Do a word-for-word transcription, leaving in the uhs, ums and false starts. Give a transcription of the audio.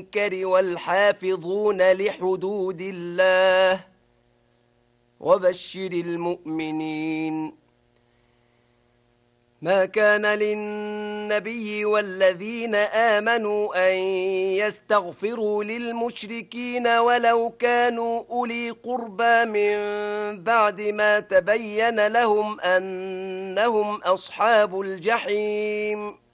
المنكر والحافظون لحدود الله وبشر المؤمنين. ما كان للنبي والذين آمنوا أن يستغفروا للمشركين ولو كانوا أولي قربى من بعد ما تبين لهم أنهم أصحاب الجحيم